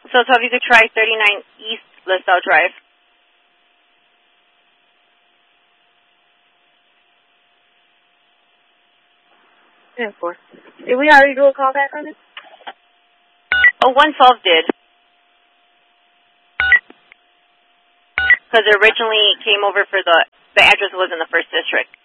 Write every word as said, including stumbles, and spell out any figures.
So, so if you could try thirty-nine East LaSalle Drive. ten four. Did we already do a call back on it? Oh, one twelve did. Because originally it came over for the, the address was in the first district.